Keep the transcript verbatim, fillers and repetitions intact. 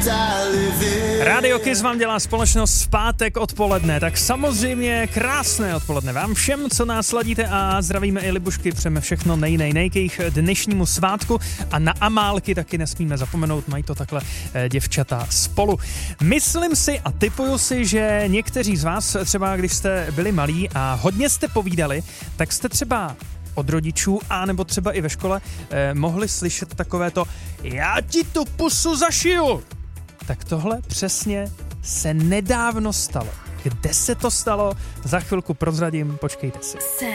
Radio Kiss vám dělá společnost v pátek odpoledne, tak samozřejmě krásné odpoledne vám všem, co nás sladíte, a zdravíme i Libušky, přejeme všechno nej, nej, nej k jejich dnešnímu svátku, a na Amálky taky nesmíme zapomenout, mají to takhle eh, děvčata spolu. Myslím si a tipuju si, že někteří z vás, třeba když jste byli malí a hodně jste povídali, tak jste třeba od rodičů, a nebo třeba i ve škole eh, mohli slyšet takové to já ti tu pusu zašiju. Tak tohle přesně se nedávno stalo. Kde se to stalo? Za chvilku prozradím, počkejte si.